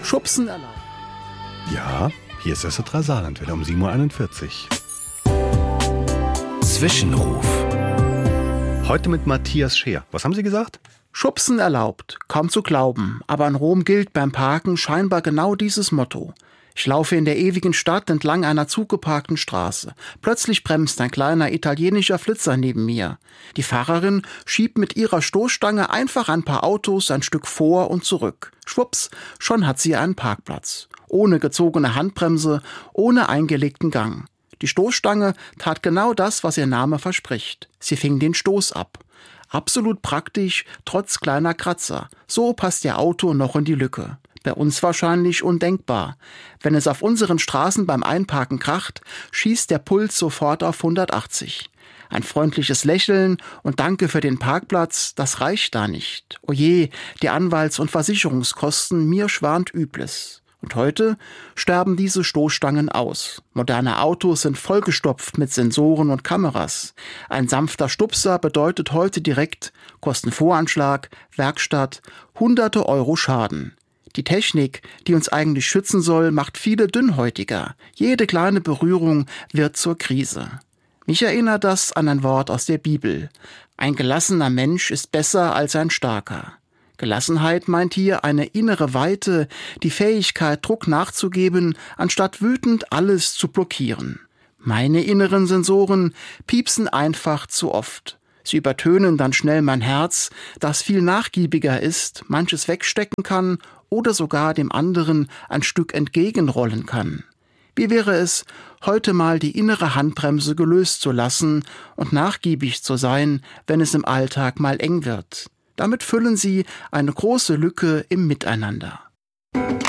Schubsen erlaubt. Ja, hier ist das Saarlandwelle um 7:41 Uhr. Zwischenruf. Heute mit Matthias Scheer. Was haben Sie gesagt? Schubsen erlaubt, kaum zu glauben, aber in Rom gilt beim Parken scheinbar genau dieses Motto. Ich laufe in der ewigen Stadt entlang einer zugeparkten Straße. Plötzlich bremst ein kleiner italienischer Flitzer neben mir. Die Fahrerin schiebt mit ihrer Stoßstange einfach ein paar Autos ein Stück vor und zurück. Schwupps, schon hat sie einen Parkplatz. Ohne gezogene Handbremse, ohne eingelegten Gang. Die Stoßstange tat genau das, was ihr Name verspricht. Sie fing den Stoß ab. Absolut praktisch, trotz kleiner Kratzer. So passt ihr Auto noch in die Lücke. Bei uns wahrscheinlich undenkbar. Wenn es auf unseren Straßen beim Einparken kracht, schießt der Puls sofort auf 180. Ein freundliches Lächeln und Danke für den Parkplatz, das reicht da nicht. Oje, die Anwalts- und Versicherungskosten, mir schwant Übles. Und heute sterben diese Stoßstangen aus. Moderne Autos sind vollgestopft mit Sensoren und Kameras. Ein sanfter Stupser bedeutet heute direkt Kostenvoranschlag, Werkstatt, hunderte Euro Schaden. Die Technik, die uns eigentlich schützen soll, macht viele dünnhäutiger. Jede kleine Berührung wird zur Krise. Mich erinnert das an ein Wort aus der Bibel. Ein gelassener Mensch ist besser als ein starker. Gelassenheit meint hier eine innere Weite, die Fähigkeit, Druck nachzugeben, anstatt wütend alles zu blockieren. Meine inneren Sensoren piepsen einfach zu oft. Sie übertönen dann schnell mein Herz, das viel nachgiebiger ist, manches wegstecken kann oder sogar dem anderen ein Stück entgegenrollen kann. Wie wäre es, heute mal die innere Handbremse gelöst zu lassen und nachgiebig zu sein, wenn es im Alltag mal eng wird? Damit füllen Sie eine große Lücke im Miteinander.